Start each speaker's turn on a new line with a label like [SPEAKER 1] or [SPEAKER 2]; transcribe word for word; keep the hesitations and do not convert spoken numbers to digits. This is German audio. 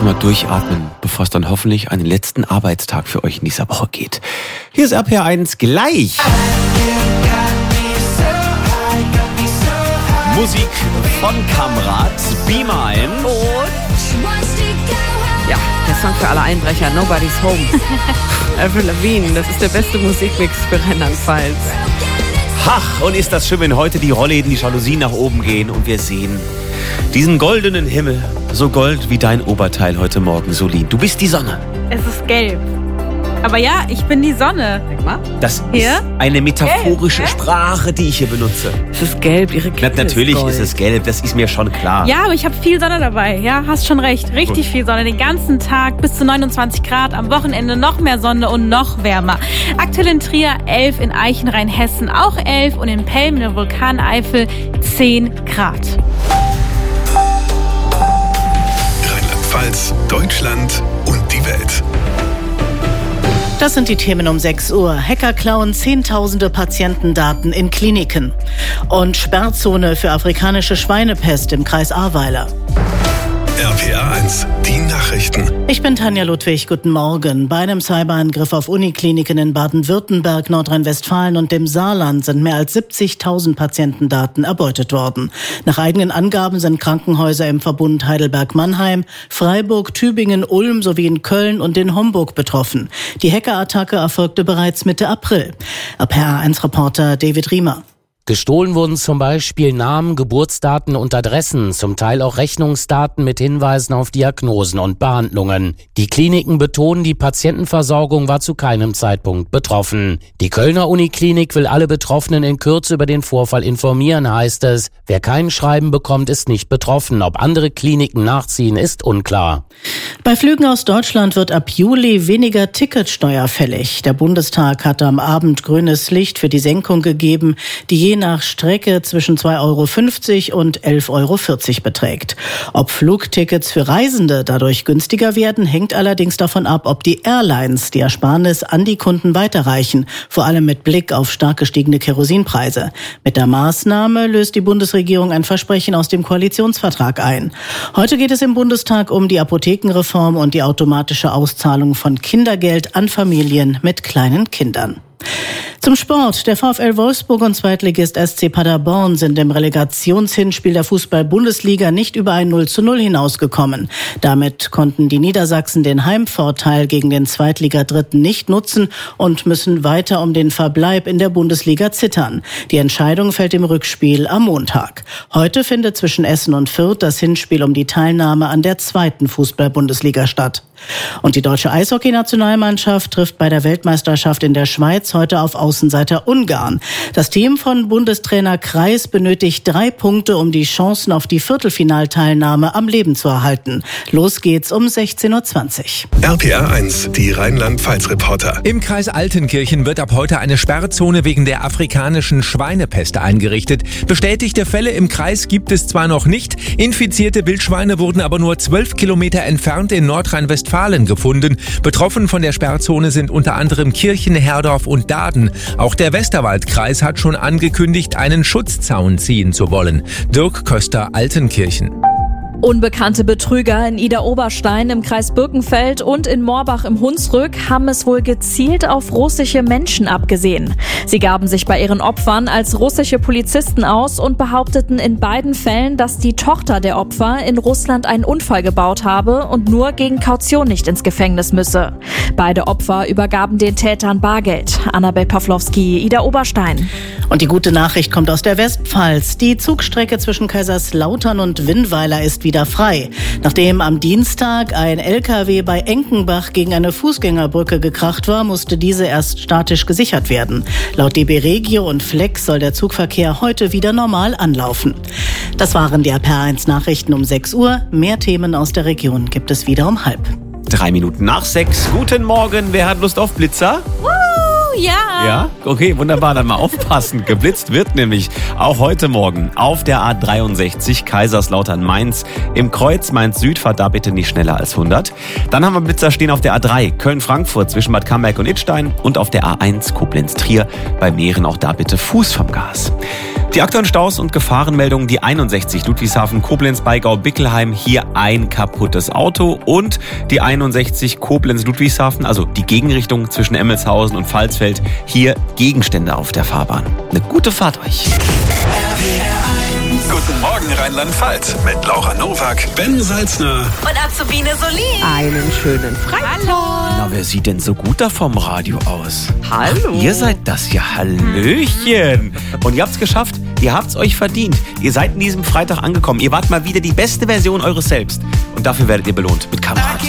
[SPEAKER 1] Mal durchatmen, bevor es dann hoffentlich an den letzten Arbeitstag für euch in dieser Woche geht. Hier ist R P R eins gleich. Musik von Kamrat, Be Mine.
[SPEAKER 2] Und ja, der Song für alle Einbrecher, Nobody's Home. Avril Lavigne, das ist der beste Musikmix für Rheinland-Pfalz.
[SPEAKER 1] Ach, und ist das schön, wenn heute die Rollläden, die Jalousien nach oben gehen und wir sehen diesen goldenen Himmel, so gold wie dein Oberteil heute Morgen, Solin. Du bist die Sonne.
[SPEAKER 3] Es ist gelb. Aber ja, ich bin die Sonne.
[SPEAKER 2] Sag mal.
[SPEAKER 1] Das
[SPEAKER 3] Hier?
[SPEAKER 1] ist eine metaphorische
[SPEAKER 3] Gelb,
[SPEAKER 1] Sprache, die ich hier benutze.
[SPEAKER 2] Es ist gelb, ihre Kette
[SPEAKER 1] Na, natürlich
[SPEAKER 2] ist,
[SPEAKER 1] ist es gelb, das ist mir schon klar.
[SPEAKER 3] Ja, aber ich habe viel Sonne dabei. Ja, hast schon recht. Richtig viel Sonne. Den ganzen Tag bis zu neunundzwanzig Grad. Am Wochenende noch mehr Sonne und noch wärmer. Aktuell in Trier elf, in Eichenrhein, Hessen auch elf und in Pelm in der Vulkaneifel zehn Grad.
[SPEAKER 4] Rheinland-Pfalz, Deutschland und die Welt.
[SPEAKER 5] Das sind die Themen um sechs Uhr. Hacker klauen zehntausende Patientendaten in Kliniken. Und Sperrzone für afrikanische Schweinepest im Kreis Ahrweiler.
[SPEAKER 4] R P R eins, die Nachrichten.
[SPEAKER 5] Ich bin Tanja Ludwig, guten Morgen. Bei einem Cyberangriff auf Unikliniken in Baden-Württemberg, Nordrhein-Westfalen und dem Saarland sind mehr als siebzigtausend Patientendaten erbeutet worden. Nach eigenen Angaben sind Krankenhäuser im Verbund Heidelberg-Mannheim, Freiburg, Tübingen, Ulm sowie in Köln und in Homburg betroffen. Die Hackerattacke erfolgte bereits Mitte April. R P R eins Reporter David Riemer.
[SPEAKER 6] Gestohlen wurden zum Beispiel Namen, Geburtsdaten und Adressen, zum Teil auch Rechnungsdaten mit Hinweisen auf Diagnosen und Behandlungen. Die Kliniken betonen, die Patientenversorgung war zu keinem Zeitpunkt betroffen. Die Kölner Uniklinik will alle Betroffenen in Kürze über den Vorfall informieren, heißt es. Wer kein Schreiben bekommt, ist nicht betroffen. Ob andere Kliniken nachziehen, ist unklar.
[SPEAKER 5] Bei Flügen aus Deutschland wird ab Juli weniger Ticketsteuer fällig. Der Bundestag hatte am Abend grünes Licht für die Senkung gegeben, die je nach Strecke zwischen zwei Euro fünfzig und elf Euro vierzig beträgt. Ob Flugtickets für Reisende dadurch günstiger werden, hängt allerdings davon ab, ob die Airlines die Ersparnis an die Kunden weiterreichen, vor allem mit Blick auf stark gestiegene Kerosinpreise. Mit der Maßnahme löst die Bundesregierung ein Versprechen aus dem Koalitionsvertrag ein. Heute geht es im Bundestag um die Apothekenreform und die automatische Auszahlung von Kindergeld an Familien mit kleinen Kindern. Zum Sport. Der VfL Wolfsburg und Zweitligist S C Paderborn sind im Relegationshinspiel der Fußball-Bundesliga nicht über ein null zu null hinausgekommen. Damit konnten die Niedersachsen den Heimvorteil gegen den Zweitligadritten nicht nutzen und müssen weiter um den Verbleib in der Bundesliga zittern. Die Entscheidung fällt im Rückspiel am Montag. Heute findet zwischen Essen und Fürth das Hinspiel um die Teilnahme an der zweiten Fußball-Bundesliga statt. Und die deutsche Eishockey-Nationalmannschaft trifft bei der Weltmeisterschaft in der Schweiz heute auf Außenseiter Ungarn. Das Team von Bundestrainer Kreis benötigt drei Punkte, um die Chancen auf die Viertelfinalteilnahme am Leben zu erhalten. Los geht's um sechzehn Uhr zwanzig.
[SPEAKER 4] R P R eins, die Rheinland-Pfalz-Reporter.
[SPEAKER 7] Im Kreis Altenkirchen wird ab heute eine Sperrzone wegen der afrikanischen Schweinepest eingerichtet. Bestätigte Fälle im Kreis gibt es zwar noch nicht, infizierte Wildschweine wurden aber nur zwölf Kilometer entfernt in Nordrhein-Westfalen gefunden. Betroffen von der Sperrzone sind unter anderem Kirchen, Herdorf und Daaden. Auch der Westerwaldkreis hat schon angekündigt, einen Schutzzaun ziehen zu wollen. Dirk Köster, Altenkirchen.
[SPEAKER 8] Unbekannte Betrüger in Idar-Oberstein im Kreis Birkenfeld und in Morbach im Hunsrück haben es wohl gezielt auf russische Menschen abgesehen. Sie gaben sich bei ihren Opfern als russische Polizisten aus und behaupteten in beiden Fällen, dass die Tochter der Opfer in Russland einen Unfall gebaut habe und nur gegen Kaution nicht ins Gefängnis müsse. Beide Opfer übergaben den Tätern Bargeld. Annabel Pawlowski, Idar-Oberstein.
[SPEAKER 5] Und die gute Nachricht kommt aus der Westpfalz. Die Zugstrecke zwischen Kaiserslautern und Winnweiler ist wieder frei. Nachdem am Dienstag ein L K W bei Enkenbach gegen eine Fußgängerbrücke gekracht war, musste diese erst statisch gesichert werden. Laut D B Regio und Flex soll der Zugverkehr heute wieder normal anlaufen. Das waren die R P R eins Nachrichten um sechs Uhr. Mehr Themen aus der Region gibt es wieder um halb.
[SPEAKER 1] Drei Minuten nach sechs. Guten Morgen. Wer hat Lust auf Blitzer?
[SPEAKER 3] Ja.
[SPEAKER 1] Ja? Okay, wunderbar. Dann mal aufpassen. Geblitzt wird nämlich auch heute Morgen auf der A dreiundsechzig Kaiserslautern-Mainz. Im Kreuz Mainz-Süd fahrt da bitte nicht schneller als hundert. Dann haben wir Blitzer stehen auf der A drei Köln-Frankfurt zwischen Bad Camberg und Idstein und auf der A eins Koblenz-Trier bei Mähren auch da bitte Fuß vom Gas. Die aktuellen Staus und Gefahrenmeldungen, die einundsechzig Ludwigshafen, Koblenz, Beigau, Bickelheim, hier ein kaputtes Auto und die einundsechzig Koblenz, Ludwigshafen, also die Gegenrichtung zwischen Emmelshausen und Pfalzfeld, hier Gegenstände auf der Fahrbahn. Eine gute Fahrt euch.
[SPEAKER 4] Guten Morgen Rheinland-Pfalz mit Laura Nowak, Ben Salzner
[SPEAKER 9] und Azubine Solin.
[SPEAKER 2] Einen schönen Freitag.
[SPEAKER 1] Na, wer sieht denn so gut da vom Radio aus?
[SPEAKER 2] Hallo.
[SPEAKER 1] Ach, ihr seid das ja, Hallöchen. Und ihr habt's geschafft, ihr habt's euch verdient. Ihr seid in diesem Freitag angekommen. Ihr wart mal wieder die beste Version eures Selbst. Und dafür werdet ihr belohnt mit Kamerad.